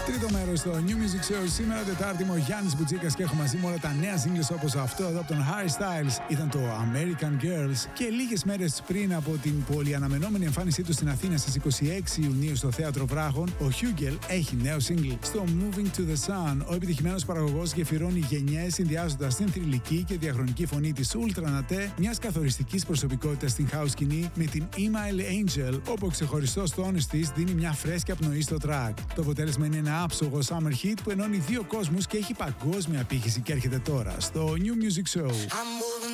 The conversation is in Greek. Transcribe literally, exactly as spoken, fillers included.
Τρίτο μέρος στο New Music Show. Σήμερα Τετάρτη είμαι ο Γιάννης Μπουτζίκας και έχω μαζί μου όλα τα νέα singles όπως αυτό εδώ από τον Harry Styles. Ήταν το American Girls. Και λίγες μέρες πριν από την πολυαναμενόμενη εμφάνισή του στην Αθήνα στις είκοσι έξι Ιουνίου στο Θέατρο Βράχων, ο Hugel έχει νέο single. Στο Moving to the Sun, ο επιτυχημένος παραγωγός γεφυρώνει γενιές συνδυάζοντας την θρυλική και διαχρονική φωνή της Ultra Naté, μιας καθοριστικής προσωπικότητας στην house σκηνή, με την Email Angel, όπου ο ξεχωριστός τόνος της δίνει μια φρέσκια πνοή στο track. Το αποτέλεσμα είναι ένα άψογο summer hit που ενώνει δύο κόσμους και έχει παγκόσμια απήχηση και έρχεται τώρα στο New Music Show.